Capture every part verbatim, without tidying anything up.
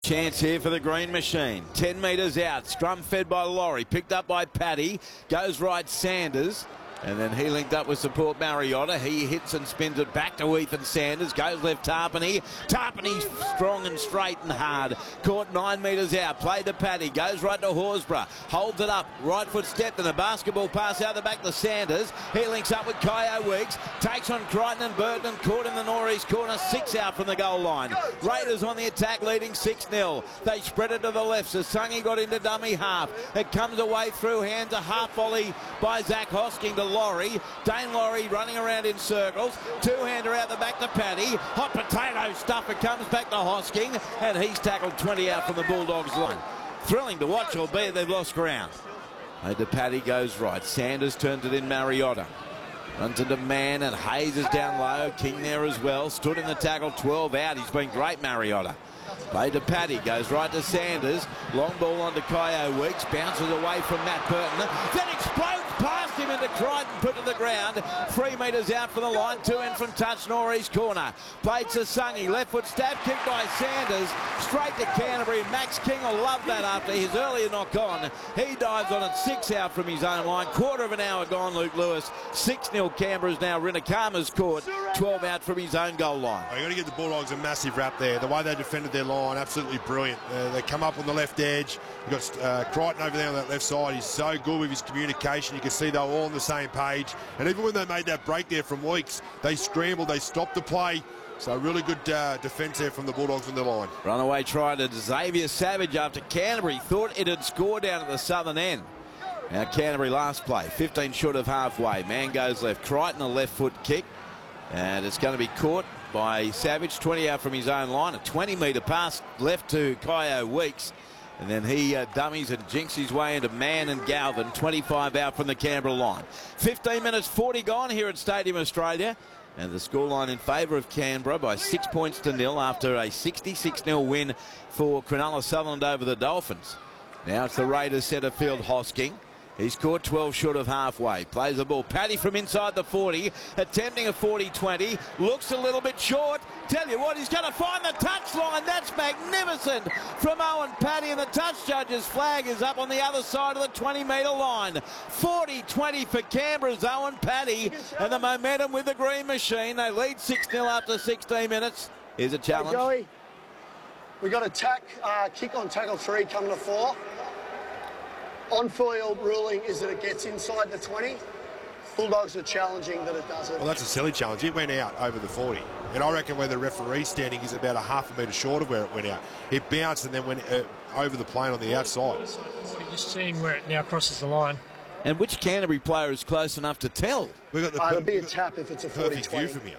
chance here for the Green Machine. ten metres out, scrum fed by Laurie, picked up by Paddy, goes right Sanders. And then he linked up with support Mariota. He hits and spins it back to Ethan Sanders. Goes left Tarpany. Tarpany's strong and straight and hard. Caught nine metres out. Played to Paddy. Goes right to Horsburgh. Holds it up. Right foot stepped and a basketball pass out the back to Sanders. He links up with Kyo Weeks. Takes on Crichton and Burton. Caught in the northeast corner. Six out from the goal line. Raiders on the attack leading six nil. They spread it to the left. Sasungi got into dummy half. It comes away through hands. A half volley by Zach Hosking to Laurie. Dane Laurie running around in circles. Two-hander out the back to Paddy. Hot potato stuff. It comes back to Hosking. And he's tackled twenty out from the Bulldogs line. Thrilling to watch, albeit they've lost ground. Played to Paddy, goes right. Sanders turns it in Mariota. Runs into Man and Hayes is down low. King there as well. Stood in the tackle, twelve out. He's been great, Mariota. Played to Paddy, goes right to Sanders. Long ball onto Kyo Weeks. Bounces away from Matt Burton. Then explodes past him into Crichton, put to the ground. Three metres out from the line. Two in from touch, northeast corner. Played to Sungy. Left foot stab kick by Sanders. Straight to Canterbury. Max King will love that after his earlier knock on. He dives on it. Six out from his own line. Quarter of an hour gone, Luke Lewis. six nil Canberra's now. Rinakama's caught. twelve out from his own goal line. Oh, you've got to give the Bulldogs a massive rap there. The way they defended their line, absolutely brilliant. Uh, they come up on the left edge. You've got uh, Crichton over there on that left side. He's so good with his communication. You can see they were all on the same page. And even when they made that break there from Weeks, they scrambled, they stopped the play. So really good uh, defence there from the Bulldogs on the line. Runaway try to Xavier Savage after Canterbury thought it had scored down at the southern end. Now Canterbury last play, fifteen short of halfway. Man goes left. Crichton a left foot kick. And it's going to be caught by Savage, twenty out from his own line. A twenty metre pass left to Kyo Weeks. And then he uh, dummies and jinks his way into Man and Galvin. twenty-five out from the Canberra line. fifteen minutes forty gone here at Stadium Australia. And the scoreline in favour of Canberra by six points to nil after a sixty-six nil win for Cronulla Sutherland over the Dolphins. Now it's the Raiders centre field, Hosking. He's caught twelve short of halfway. Plays the ball. Paddy from inside the forty. Attempting a forty twenty. Looks a little bit short. Tell you what, he's going to find the touchline. That's magnificent from Owen Paddy. And the touch judge's flag is up on the other side of the twenty metre line. forty twenty for Canberra's Owen Paddy. And the momentum with the Green Machine. They lead six nil after sixteen minutes. Here's a challenge. Hey, Joey, we got a tack, uh, kick on tackle three coming to four. On-field ruling is that it gets inside the twenty. Bulldogs are challenging that it doesn't. Well, that's a silly challenge. It went out over the forty. And I reckon where the referee's standing is about a half a metre short of where it went out. It bounced and then went uh, over the plane on the outside. Just seeing where it now crosses the line. And which Canterbury player is close enough to tell? We've got the Uh, it'll be a tap if it's a forty perfect twenty. view from here.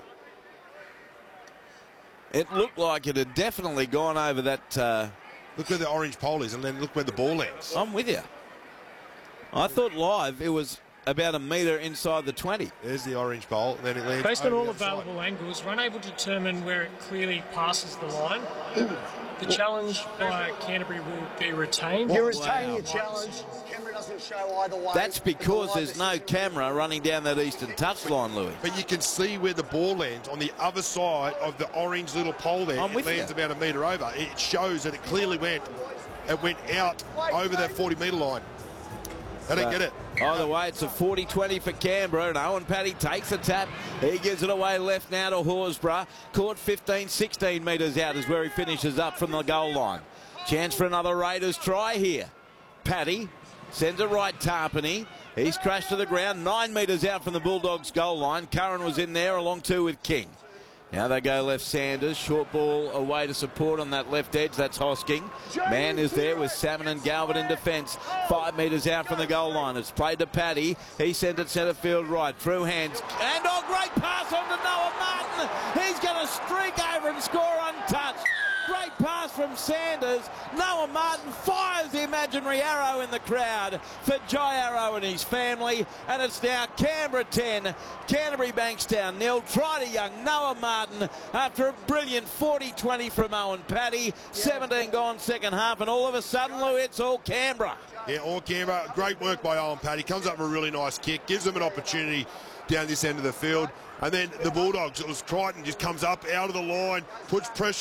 It looked like it had definitely gone over that. Uh, Look where the orange pole is and then look where the ball lands. I'm with you. I thought live it was about a metre inside the twenty. There's the orange pole, and then it lands. Based on over all the other available side. angles, we're unable to determine where it clearly passes the line. The challenge by Canterbury will be retained. You retain Wow. your challenge. Camera doesn't show either way. That's because The there's no line is- camera running down that eastern touchline, Louis. But you can see where the ball lands on the other side of the orange little pole there. I'm it with lands you. about a metre over. It shows that it clearly went. It went out over that forty metre line. They didn't get it. Either way, it's a forty twenty for Canberra, and Owen Paddy takes a tap. He gives it away left now to Horsburgh. Caught fifteen, sixteen metres out is where he finishes up from the goal line. Chance for another Raiders try here. Paddy sends it right, Tarpany. He's crashed to the ground, nine metres out from the Bulldogs' goal line. Curran was in there along two with King. Now they go left Sanders. Short ball away to support on that left edge. That's Hosking. Man is there with Salmon and Galvin in defence. Five metres out from the goal line. It's played to Paddy. He sent it centre field right. Through hands. And oh, great pass on to Noah Martin. He's going to streak over and score untouched. Great pass from Sanders. Noah Martin fires the imaginary arrow in the crowd for Jai Arrow and his family. And it's now Canberra ten, Canterbury Bankstown nil. Try to young Noah Martin after a brilliant forty twenty from Owen Paddy. seventeen gone second half, and all of a sudden, Lou, it's all Canberra. Yeah, all Canberra. Great work by Owen Paddy. Comes up with a really nice kick. Gives them an opportunity down this end of the field. And then the Bulldogs, it was Crichton, just comes up out of the line, puts pressure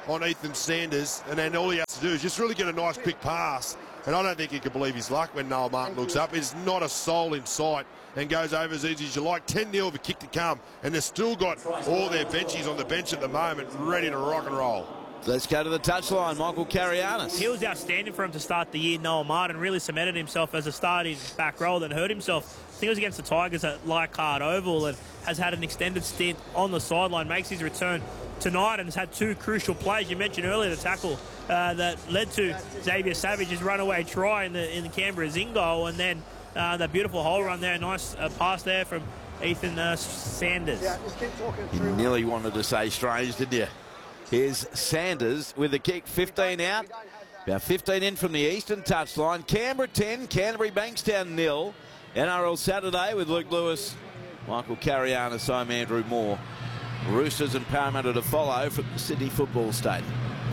on Ethan Sanders, and then all he has to do is just really get a nice quick pass. And I don't think he can believe his luck when Noel Martin looks up. There's not a soul in sight and goes over as easy as you like. ten nil of a kick to come, and they've still got all their benchies on the bench at the moment ready to rock and roll. Let's go to the touchline. Michael Carianis. He was outstanding for him to start the year. Noel Martin really cemented himself as a starting back row, then hurt himself. I think it was against the Tigers at Leichhardt Oval, and has had an extended stint on the sideline. Makes his return tonight and has had two crucial plays. You mentioned earlier the tackle uh, that led to Xavier Savage's runaway try in the in the Canberra Zing goal, and then uh, that beautiful hole run there. Nice uh, pass there from Ethan uh, Sanders. Yeah, just keep talking You through. nearly wanted to say Strange, didn't you? Here's Sanders with the kick, fifteen out. About fifteen in from the eastern touchline. Canberra ten, Canterbury Bankstown nil. N R L Saturday with Luke Lewis, Michael Carianis, I'm Andrew Moore. Roosters and Parramatta to follow from the Sydney Football Stadium.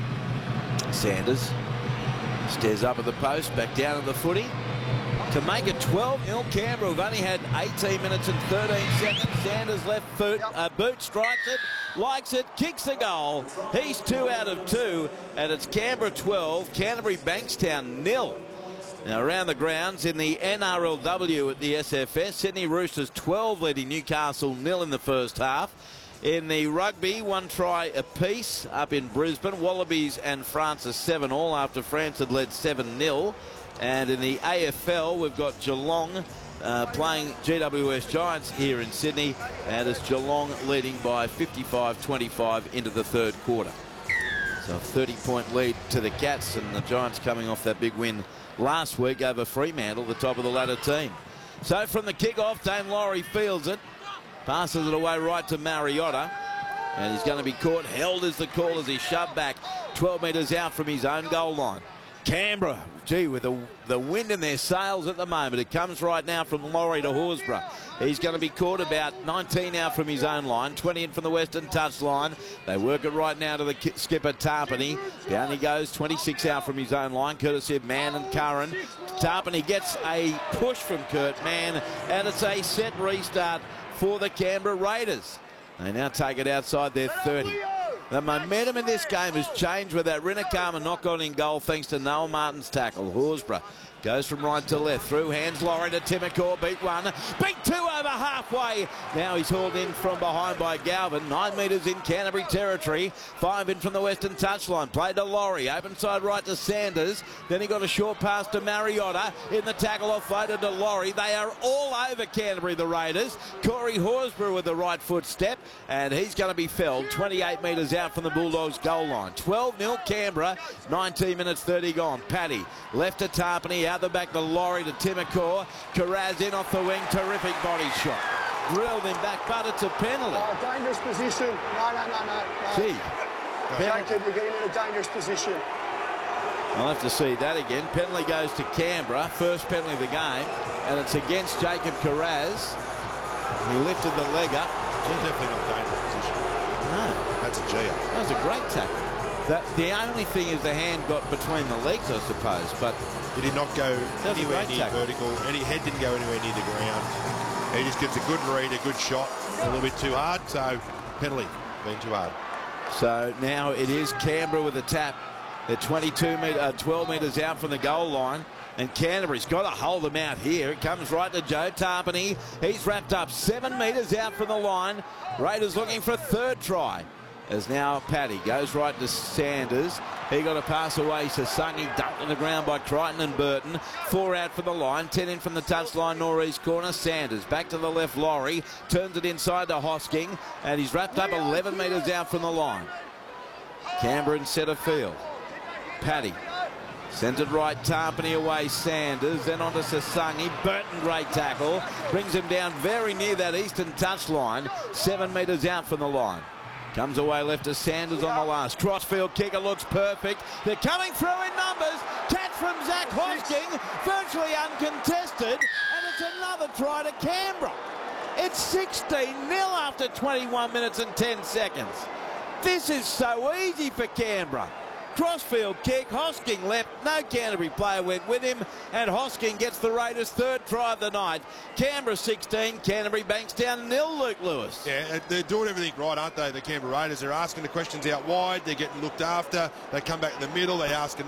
Sanders stares up at the post, back down at the footy. To make it twelve nil Canberra. We've only had eighteen minutes and thirteen seconds. Sanders left foot, uh, boot strikes it, likes it, kicks the goal. He's two out of two, and it's Canberra twelve, Canterbury Bankstown nil. Now around the grounds in the N R L W at the S F S, Sydney Roosters twelve leading Newcastle nil in the first half. In the rugby, one try apiece up in Brisbane. Wallabies and Francis seven all after France had led seven nil. And in the A F L, we've got Geelong uh, playing G W S Giants here in Sydney, and it's Geelong leading by fifty-five twenty-five into the third quarter. So a thirty point lead to the Cats, and the Giants coming off that big win last week over Fremantle, the top of the ladder team. So from the kick-off, Dane Laurie fields it, passes it away right to Mariota, and he's going to be caught. Held is the call as he shoved back twelve metres out from his own goal line. Canberra, gee, with the, the wind in their sails at the moment. It comes right now from Laurie to Horsburgh. He's going to be caught about nineteen out from his own line, twenty in from the western touchline. They work it right now to the skipper, Tarpany. Down he goes, twenty-six out from his own line, courtesy of Mann and Curran. Tarpany gets a push from Kurt Mann, and it's a set restart for the Canberra Raiders. They now take it outside their thirty. The momentum in this game has changed with that Rinakama knock on in goal thanks to Noel Martin's tackle. Horsburgh goes from right to left, through hands, Laurie to Timokor, beat one, beat two over halfway. Now he's hauled in from behind by Galvin, nine metres in Canterbury territory, five in from the western touchline, played to Laurie, open side right to Sanders, then he got a short pass to Mariota, in the tackle offloaded to Laurie. They are all over Canterbury, the Raiders. Corey Horsburgh with the right foot step, and he's going to be felled twenty-eight metres out from the Bulldogs goal line. twelve nil Canberra, nineteen minutes thirty gone. Paddy left to Tarpany, out the back to Laurie to Timokor. Carraz in off the wing, terrific body shot. Drilled him back, but it's a penalty. Oh, dangerous position. No, no, no, no. no. Gee. Jacob, you're getting in a dangerous position. I'll have to see that again. Penalty goes to Canberra, first penalty of the game, and it's against Jacob Carraz. He lifted the leg up. It's definitely not a dangerous position. No. That's a G. That was a great tackle. That, the only thing is the hand got between the legs, I suppose, but He did not go That was a anywhere great near tackle. vertical. Any head didn't go anywhere near the ground. He just gets a good read, a good shot, a little bit too hard. So penalty, being too hard. so now it is Canberra with a tap. They're twenty-two metre, uh, twelve metres out from the goal line. And Canterbury's got to hold them out here. It comes right to Joe Tarpany. He's wrapped up seven metres out from the line. Raiders looking for a third try. As now Paddy goes right to Sanders. He got a pass away to Sunny, dunked on the ground by Crichton and Burton. Four out from the line, ten in from the touchline, northeast corner. Sanders back to the left, Laurie turns it inside to Hosking, and he's wrapped up eleven metres out from the line. Canberra in centre field. Paddy sends it right, Tarpany away, Sanders, then on to Sasangi. Burton, great tackle, brings him down very near that eastern touchline, seven metres out from the line. Comes away left to Sanders on the last. Crossfield kicker looks perfect. They're coming through in numbers. Catch from Zach Hosking, virtually uncontested, and it's another try to Canberra. It's sixteen nil after twenty-one minutes and ten seconds. This is so easy for Canberra. Crossfield kick. Hosking leapt. No Canterbury player went with him. And Hosking gets the Raiders' third try of the night. Canberra sixteen. Canterbury Bankstown nil, Luke Lewis. Yeah, they're doing everything right, aren't they, the Canberra Raiders? They're asking the questions out wide. They're getting looked after. They come back in the middle. They ask